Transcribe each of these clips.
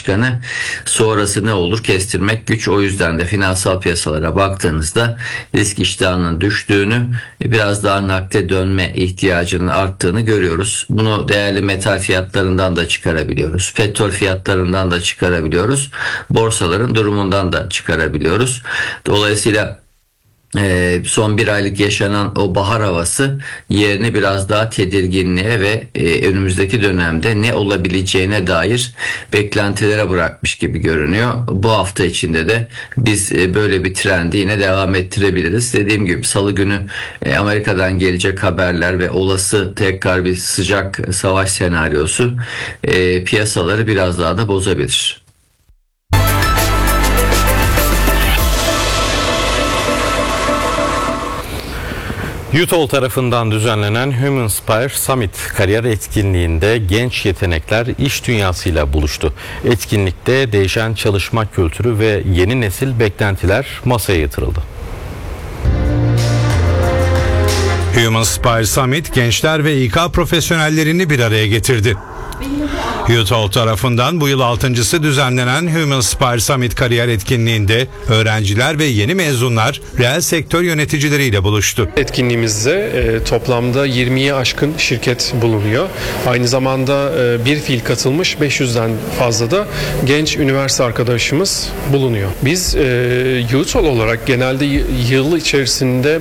Başkanı. Sonrası ne olur kestirmek güç. O yüzden de finansal piyasalara baktığınızda risk iştahının düştüğünü, biraz daha nakde dönme ihtiyacının arttığını görüyoruz. Bunu değerli metal fiyatlarından da çıkarabiliyoruz. Petrol fiyatlarından da çıkarabiliyoruz. Borsaların durumundan da çıkarabiliyoruz. Dolayısıyla son bir aylık yaşanan o bahar havası yerini biraz daha tedirginliğe ve önümüzdeki dönemde ne olabileceğine dair beklentilere bırakmış gibi görünüyor. Bu hafta içinde de biz böyle bir trendi yine devam ettirebiliriz. Dediğim gibi salı günü Amerika'dan gelecek haberler ve olası tekrar bir sıcak savaş senaryosu piyasaları biraz daha da bozabilir. UTOL tarafından düzenlenen Humanspire Summit kariyer etkinliğinde genç yetenekler iş dünyasıyla buluştu. Etkinlikte değişen çalışma kültürü ve yeni nesil beklentiler masaya yatırıldı. Humanspire Summit gençler ve İK profesyonellerini bir araya getirdi. UTOL tarafından bu yıl 6.'sı düzenlenen Humanspire Summit kariyer etkinliğinde öğrenciler ve yeni mezunlar reel sektör yöneticileriyle buluştu. Etkinliğimizde toplamda 20'ye aşkın şirket bulunuyor. Aynı zamanda bir fiil katılmış 500'den fazla da genç üniversite arkadaşımız bulunuyor. Biz UTOL olarak genelde yıl içerisinde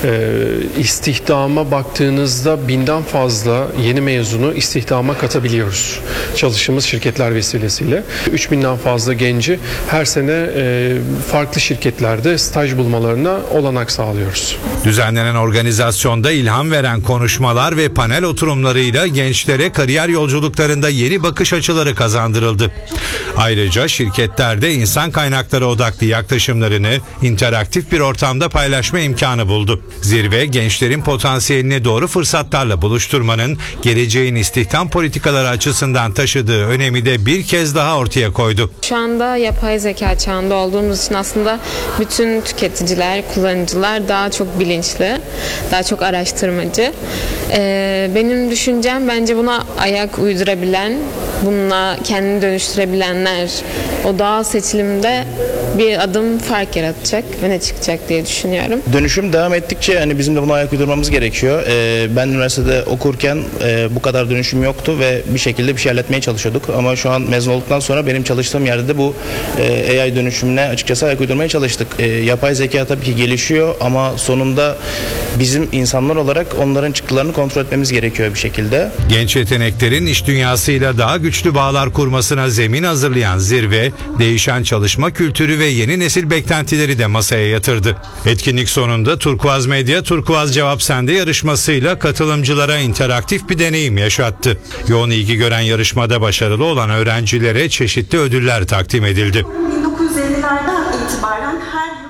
istihdama baktığınızda 1000'den fazla yeni mezunu istihdama katabiliyoruz. Çalıştığımız şirketler vesilesiyle 3000'den fazla genci her sene farklı şirketlerde staj bulmalarına olanak sağlıyoruz. Düzenlenen organizasyonda ilham veren konuşmalar ve panel oturumlarıyla gençlere kariyer yolculuklarında yeni bakış açıları kazandırıldı. Ayrıca şirketlerde insan kaynakları odaklı yaklaşımlarını interaktif bir ortamda paylaşma imkanı buldu. Zirve, gençlerin potansiyelini doğru fırsatlarla buluşturmanın geleceğin istihdam politikaları açısından taşıdığı önemi de bir kez daha ortaya koydu. Şu anda yapay zeka çağında olduğumuz için aslında bütün tüketiciler, kullanıcılar daha çok bilinçli, daha çok araştırmacı. Benim düşüncem bence buna ayak uydurabilen, bununla kendini dönüştürebilenler o doğal seçilimde bir adım fark yaratacak, öne çıkacak diye düşünüyorum. Dönüşüm devam ettikçe hani bizim de buna ayak uydurmamız gerekiyor. Ben üniversitede okurken bu kadar dönüşüm yoktu ve bir şekilde bir şey halletmeye çalışıyorduk. Ama şu an mezun olduktan sonra benim çalıştığım yerde de bu AI dönüşümüne açıkçası ayak uydurmaya çalıştık. Yapay zeka tabii ki gelişiyor ama sonunda bizim insanlar olarak onların çıktılarını kontrol etmemiz gerekiyor bir şekilde. Genç yeteneklerin iş dünyasıyla daha güçlü bağlar kurmasına zemin hazırlayan zirve, değişen çalışma kültürü ve yeni nesil beklentileri de masaya yatırdı. Etkinlik sonunda Turkuaz Medya Turkuaz Cevap Sende yarışmasıyla katılımcılara interaktif bir deneyim yaşattı. Yoğun ilgi gören yarışmada başarılı olan öğrencilere çeşitli ödüller takdim edildi. 1950'lerden itibaren her yıl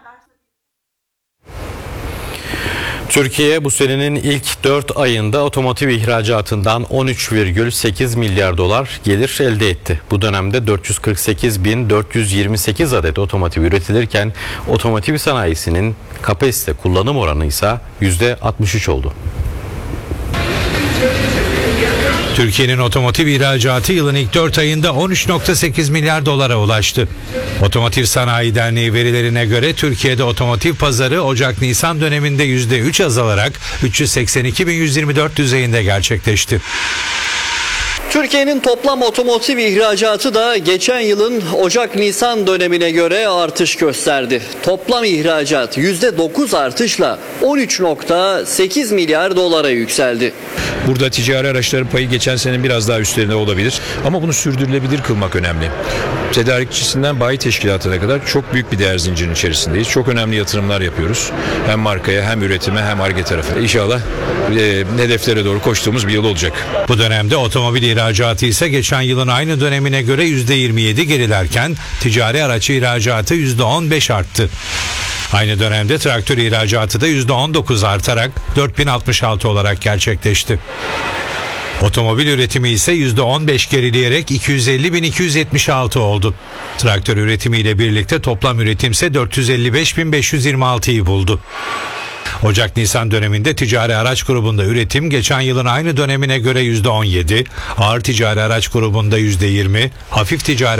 Türkiye bu senenin ilk 4 ayında otomotiv ihracatından 13,8 milyar dolar gelir elde etti. Bu dönemde 448.428 adet otomotiv üretilirken otomotiv sanayisinin kapasite kullanım oranı ise %63 oldu. Türkiye'nin otomotiv ihracatı yılın ilk 4 ayında 13,8 milyar dolara ulaştı. Otomotiv Sanayi Derneği verilerine göre Türkiye'de otomotiv pazarı Ocak-Nisan döneminde %3 azalarak 382.124 düzeyinde gerçekleşti. Türkiye'nin toplam otomotiv ihracatı da geçen yılın Ocak-Nisan dönemine göre artış gösterdi. Toplam ihracat %9 artışla 13,8 milyar dolara yükseldi. Burada ticari araçların payı geçen sene biraz daha üstlerinde olabilir ama bunu sürdürülebilir kılmak önemli. Tedarikçisinden bayi teşkilatına kadar çok büyük bir değer zincirinin içerisindeyiz. Çok önemli yatırımlar yapıyoruz. Hem markaya hem üretime hem Ar-Ge tarafına. İnşallah hedeflere doğru koştuğumuz bir yıl olacak. Bu dönemde otomobil ihracatı ise geçen yılın aynı dönemine göre %27 gerilerken ticari araç ihracatı %15 arttı. Aynı dönemde traktör ihracatı da %19 artarak 4066 olarak gerçekleşti. Otomobil üretimi ise %15 gerileyerek 250.276 oldu. Traktör üretimiyle birlikte toplam üretim ise 455.526'yı buldu. Ocak-Nisan döneminde ticari araç grubunda üretim geçen yılın aynı dönemine göre %17, ağır ticari araç grubunda %20, hafif ticari